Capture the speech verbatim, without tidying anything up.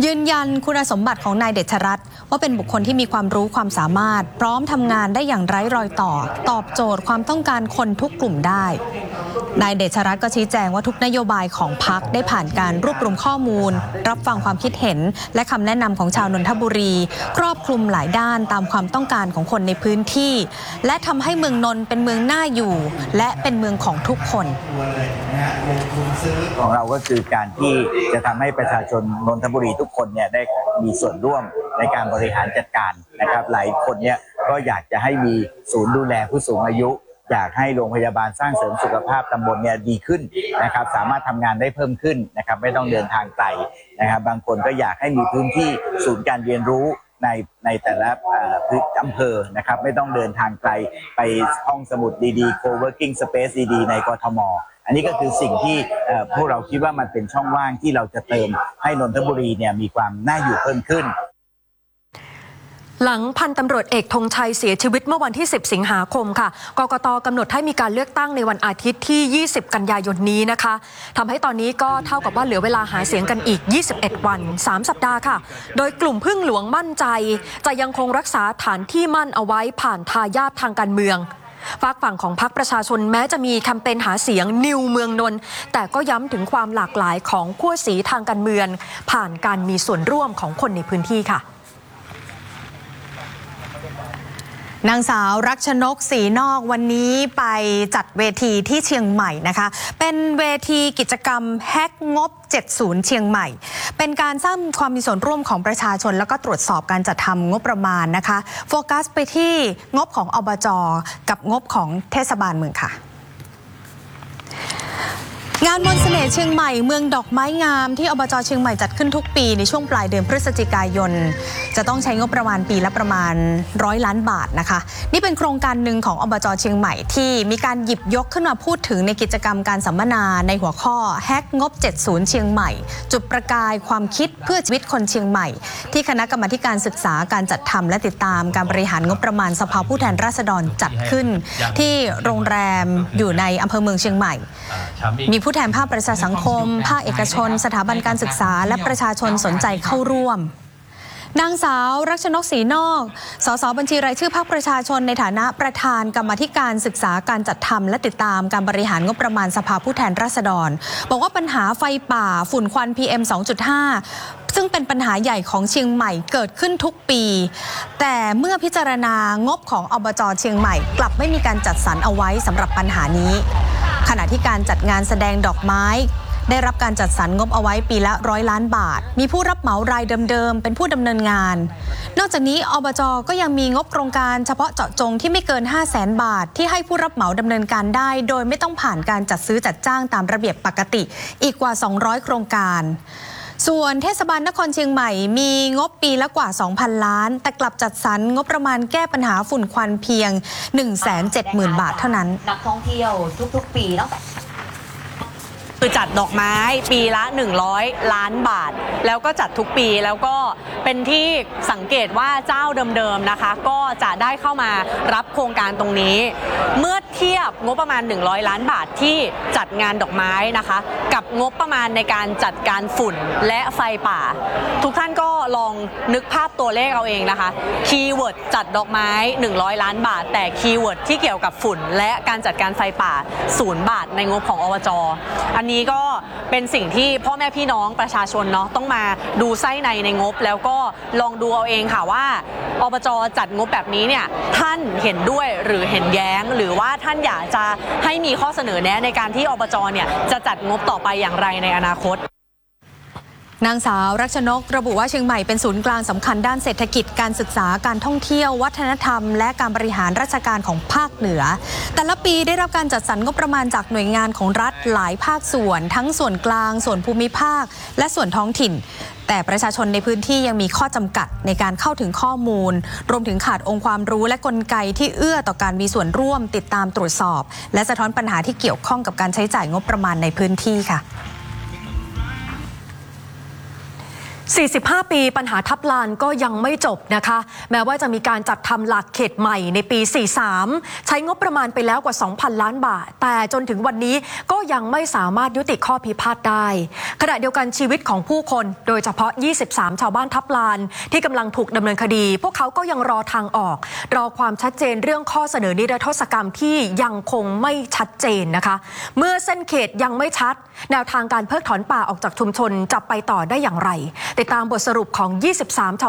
ยืนยันคุณสมบัติของนายเดชรัตน์ว่าเป็นบุคคลที่มีความรู้ความสามารถพร้อมทำงานได้อย่างไร้รอยต่อตอบโจทย์ความต้องการคนทุกกลุ่มได้นายเดชรัตน์ก็ชี้แจงว่าทุกนโยบายของพรรคได้ผ่านการรวบรวมข้อมูลรับฟังความคิดเห็นและคำแนะนำของชาวนนทบุรีครอบคลุมหลายด้านตามความต้องการของคนในพื้นที่และทำให้เมืองนนท์เป็นเมืองน่าอยู่และเป็นเมืองของทุกคนของเราก็คือการที่จะทำให้ประชาชนนนทบุรีทุกคนเนี่ยได้มีส่วนร่วมในการบริหารจัดการนะครับหลายคนเนี่ยก็อยากจะให้มีศูนย์ดูแลผู้สูงอายุอยากให้โรงพยาบาลสร้างเสริมสุขภาพตำบลเนี่ยดีขึ้นนะครับสามารถทำงานได้เพิ่มขึ้นนะครับไม่ต้องเดินทางไกลนะครับบางคนก็อยากให้มีพื้นที่ศูนย์การเรียนรู้ในในแต่ละพื้นอำเภอนะครับไม่ต้องเดินทางไกลไปห้องสมุดดีๆ co-working space ดีๆในกทมอันนี้ก็คือสิ่งที่พวกเราคิดว่ามันเป็นช่องว่างที่เราจะเติมให้นนทบุรีเนี่ยมีความน่าอยู่เพิ่มขึ้นหลังพันตำรวจเอกธงชัยเสียชีวิตเมื่อวันที่สิบสิงหาคมค่ะกกต.กำหนดให้มีการเลือกตั้งในวันอาทิตย์ที่ยี่สิบกันยายนนี้นะคะทำให้ตอนนี้ก็เท่ากับว่าเหลือเวลาหาเสียงกันอีกยี่สิบเอ็ดวันสามสัปดาห์ค่ะโดยกลุ่มพึ่งหลวงมั่นใจจะยังคงรักษาฐานที่มั่นเอาไว้ผ่านทายาททางการเมืองฝากฝั่งของพรรคประชาชนแม้จะมีแคมเปญหาเสียงนิวเมืองนนท์แต่ก็ย้ำถึงความหลากหลายของขั้วสีทางการเมืองผ่านการมีส่วนร่วมของคนในพื้นที่ค่ะนางสาวรักชนกศรีนอกวันนี้ไปจัดเวทีที่เชียงใหม่นะคะเป็นเวทีกิจกรรมแฮกงบเจ็ดสิบเชียงใหม่เป็นการสร้างความมีส่วนร่วมของประชาชนแล้วก็ตรวจสอบการจัดทำงบประมาณนะคะโฟกัสไปที่งบของอบจ.กับงบของเทศบาลเมืองค่ะงานมนต์เสน่ห์เชียงใหม่เมืองดอกไม้งามที่อบจ.เชียงใหม่จัดขึ้นทุกปีในช่วงปลายเดือนพฤศจิกายนจะต้องใช้งบประมาณปีละประมาณร้อยล้านบาทนะคะนี่เป็นโครงการหนึ่งของอบจ.เชียงใหม่ที่มีการหยิบยกขึ้นมาพูดถึงในกิจกรรมการสัมมนาในหัวข้อแฮกงบเจ็ดสิบเชียงใหม่จุดประกายความคิดเพื่อชีวิตคนเชียงใหม่ที่คณะกรรมาการศึกษาการจัดทำและติดตามการบริหารงบประมาณสภาผู้แทนราษฎรจัดขึ้นที่โรงแรมอยู่ในอำเภอเมืองเชียงใหม่มีผู้แทนภาคประชาสังคมภาคเอกชนสถาบันการศึกษาและประชาชนสนใจเข้าร่วมนางสาวรักชนกศรีนอกสสบัญชีรายชื่อพรรคประชาชนในฐานะประธานกรรมาธิการศึกษาการจัดทำและติดตามการบริหารงบประมาณสภาผู้แทนราษฎรบอกว่าปัญหาไฟป่าฝุ่นควัน พี เอ็ม สองจุดห้า ซึ่งเป็นปัญหาใหญ่ของเชียงใหม่เกิดขึ้นทุกปีแต่เมื่อพิจารณางบของอบจ.เชียงใหม่กลับไม่มีการจัดสรรเอาไว้สำหรับปัญหานี้ขณะที่การจัดงานแสดงดอกไม้ได้รับการจัดสรรงบเอาไว้ปีละร้อยล้านบาทมีผู้รับเหมารายเดิมๆเป็นผู้ดำเนินงานนอกจากนี้อบจ.ก็ยังมีงบโครงการเฉพาะเจาะจงที่ไม่เกิน ห้าแสน บาทที่ให้ผู้รับเหมาดำเนินการได้โดยไม่ต้องผ่านการจัดซื้อจัดจ้างตามระเบียบปกติอีกกว่าสองร้อยโครงการส่วนเทศบาลนครเชียงใหม่มีงบปีละกว่า สองพัน ล้านแต่กลับจัดสรรงบประมาณแก้ปัญหาฝุ่นควันเพียง หนึ่งแสนเจ็ดหมื่น บาทเท่านั้นนักท่องเที่ยวทุกๆปีเนาะคือจัดดอกไม้ปีละหนึ่งร้อยล้านบาทแล้วก็จัดทุกปีแล้วก็เป็นที่สังเกตว่าเจ้าเดิมๆนะคะก็จะได้เข้ามารับโครงการตรงนี้เมื่อเทียบงบประมาณหนึ่งร้อยล้านบาทที่จัดงานดอกไม้นะคะกับงบประมาณในการจัดการฝุ่นและไฟป่าทุกท่านก็ลองนึกภาพตัวเลขเอาเองนะคะคีย์เวิร์ดจัดดอกไม้หนึ่งร้อยล้านบาทแต่คีย์เวิร์ดที่เกี่ยวกับฝุ่นและการจัดการไฟป่าศูนย์บาทในงบของอบจ.อันนี้ก็เป็นสิ่งที่พ่อแม่พี่น้องประชาชนเนาะต้องมาดูไส้ในในงบแล้วก็ลองดูเอาเองค่ะว่าอบจ.จัดงบแบบนี้เนี่ยท่านเห็นด้วยหรือเห็นแย้งหรือว่าท่านอยากจะให้มีข้อเสนอแนะในการที่อบจ.เนี่ยจะจัดงบต่อไปอย่างไรในอนาคตนางสาวรักชนกระบุว่าเชียงใหม่เป็นศูนย์กลางสำคัญด้านเศรษฐกิจการศึกษาการท่องเที่ยววัฒนธรรมและการบริหารราชการของภาคเหนือแต่ละปีได้รับการจัดสรรงบประมาณจากหน่วยงานของรัฐหลายภาคส่วนทั้งส่วนกลางส่วนภูมิภาคและส่วนท้องถิ่นแต่ประชาชนในพื้นที่ยังมีข้อจำกัดในการเข้าถึงข้อมูลรวมถึงขาดองค์ความรู้และกลไกที่เอื้อต่อการมีส่วนร่วมติดตามตรวจสอบและสะท้อนปัญหาที่เกี่ยวข้องกับการใช้จ่ายงบประมาณในพื้นที่ค่ะสี่สิบห้า ปีปัญหาทับลานก็ยังไม่จบนะคะแม้ว่าจะมีการจัดทำหลักเขตใหม่ในปี สี่สิบสาม ใช้งบประมาณไปแล้วกว่า สองพัน ล้านบาทแต่จนถึงวันนี้ก็ยังไม่สามารถยุติข้อพิพาทได้ขณะเดียวกันชีวิตของผู้คนโดยเฉพาะ ยี่สิบสาม ชาวบ้านทับลานที่กำลังถูกดำเนินคดีพวกเขาก็ยังรอทางออกรอความชัดเจนเรื่องข้อเสนอนิรโทษกรรมที่ยังคงไม่ชัดเจนนะคะเมื่อเส้นเขตยังไม่ชัดแนวทางการเพิกถอนป่าออกจากชุมชนจะไปต่อได้อย่างไรติดตามบทสรุปของ ยี่สิบสาม